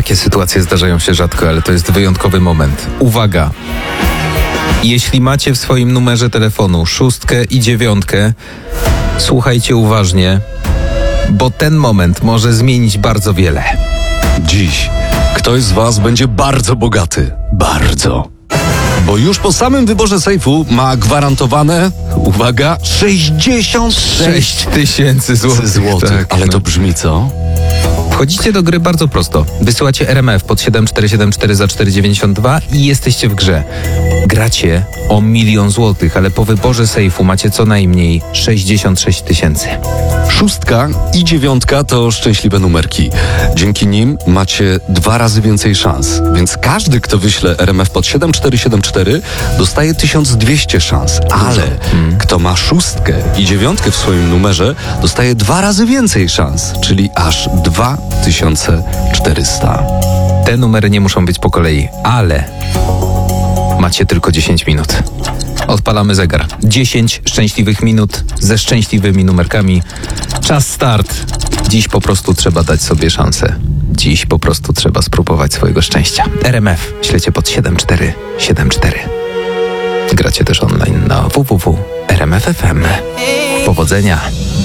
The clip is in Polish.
Takie sytuacje zdarzają się rzadko, ale to jest wyjątkowy moment. Uwaga! Jeśli macie w swoim numerze telefonu 6 i 9, słuchajcie uważnie, bo ten moment może zmienić bardzo wiele. Dziś ktoś z was będzie bardzo bogaty. Bardzo. Bo już po samym wyborze sejfu ma gwarantowane, uwaga, 66 000 złotych. Tak, ale to brzmi co? Wchodzicie do gry bardzo prosto. Wysyłacie RMF pod 7474 za 4,92 i jesteście w grze. Gracie o 1 000 000 złotych, ale po wyborze sejfu macie co najmniej 66 000. 6 i 9 to szczęśliwe numerki. Dzięki nim macie 2 razy więcej szans. Więc każdy, kto wyśle RMF pod 7474, dostaje 1200 szans. Ale kto ma 6 i 9 w swoim numerze, dostaje 2 razy więcej szans, czyli aż 2400. Te numery nie muszą być po kolei, ale macie tylko 10 minut. Odpalamy zegar. 10 szczęśliwych minut ze szczęśliwymi numerkami. Czas start. Dziś po prostu trzeba dać sobie szansę. Dziś po prostu trzeba spróbować swojego szczęścia. RMF ślecie pod 7474. Gracie też online na www.rmf.fm. Powodzenia!